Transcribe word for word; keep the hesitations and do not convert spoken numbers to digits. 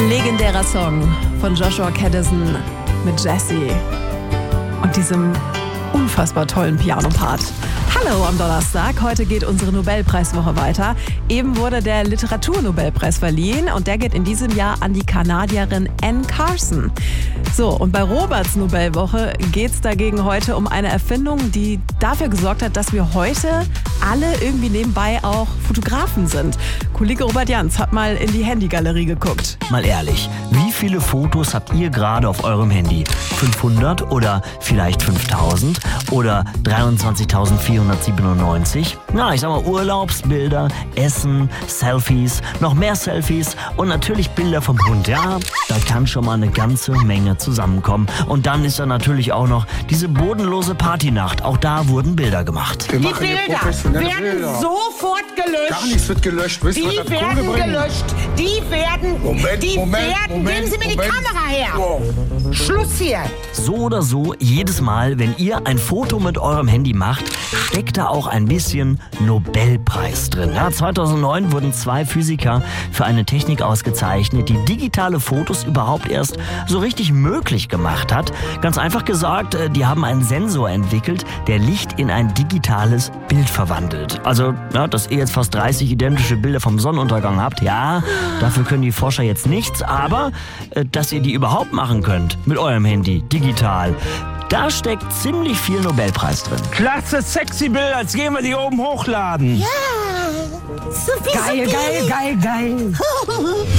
Legendärer Song von Joshua Kadison mit Jessie und diesem unfassbar tollen Piano-Part. Hallo am Donnerstag, heute geht unsere Nobelpreiswoche weiter. Eben wurde der Literaturnobelpreis verliehen und der geht in diesem Jahr an die Kanadierin Anne Carson. So, und bei Roberts Nobelwoche geht es dagegen heute um eine Erfindung, die dafür gesorgt hat, dass wir heute alle irgendwie nebenbei auch Fotografen sind. Kollege Robert Janz hat mal in die Handygalerie geguckt. Mal ehrlich, wie viele Fotos habt ihr gerade auf eurem Handy? fünfhundert oder vielleicht fünftausend oder dreiundzwanzigtausendvierhundertsiebenundneunzig? Na, ich sag mal Urlaubsbilder, Essen, Selfies, noch mehr Selfies und natürlich Bilder vom Hund. Ja, da kann schon mal eine ganze Menge zusammenkommen. Und dann ist da natürlich auch noch diese bodenlose Partynacht. Auch da wurden Bilder gemacht. Wir die Bilder werden Bilder. sofort gelöscht. Gar nichts wird gelöscht. Wisst die ihr, werden gelöscht. Die werden, Moment, die Moment, werden, Moment, geben Sie mir Moment. die Kamera her. Wow. Schluss hier. So oder so, jedes Mal, wenn ihr ein Foto mit eurem Handy macht, steckt da auch ein bisschen Nobelpreis drin. Ja, zweitausendneun wurden zwei Physiker für eine Technik ausgezeichnet, die digitale Fotos überhaupt erst so richtig möglich gemacht hat. Ganz einfach gesagt, die haben einen Sensor entwickelt, der Licht in ein digitales Bild verwandelt. Also, ja, dass ihr jetzt fast dreißig identische Bilder vom Sonnenuntergang habt, ja, dafür können die Forscher jetzt nichts, aber äh, dass ihr die überhaupt machen könnt mit eurem Handy, digital, da steckt ziemlich viel Nobelpreis drin. Klasse, sexy Bilder, jetzt gehen wir die oben hochladen. Ja, so wie Geil, geil, geil, geil.